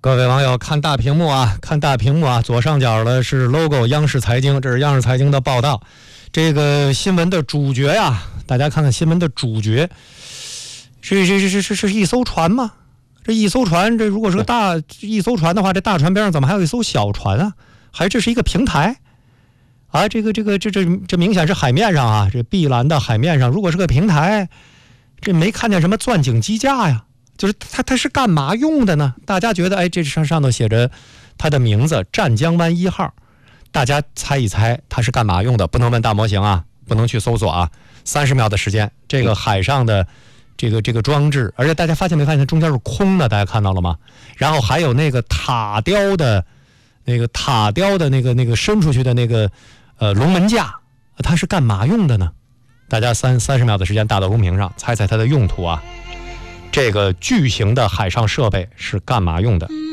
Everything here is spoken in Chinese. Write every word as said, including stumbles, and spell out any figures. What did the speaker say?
各位网友看大屏幕啊，看大屏幕啊，左上角的是 logo 央视财经，这是央视财经的报道。这个新闻的主角呀，大家看看新闻的主角，是是是是是是一艘船吗？这一艘船，这如果是个大一艘船的话，这大船边上怎么还有一艘小船啊？还这是一个平台啊？这个这个这这这明显是海面上啊，这碧蓝的海面上，如果是个平台，这没看见什么钻井机架呀？就是它它是干嘛用的呢？大家觉得，哎，这上上头写着它的名字湛江湾一号，大家猜一猜它是干嘛用的？不能问大模型啊，不能去搜索啊。三十秒的时间，这个海上的这个这个装置，而且大家发现没发现中间是空的？大家看到了吗？然后还有那个塔雕的，那个塔雕的那个那个伸出去的那个呃龙门架，它是干嘛用的呢？大家三三十秒的时间打到公屏上，猜猜它的用途啊。这个巨型的海上设备是干嘛用的？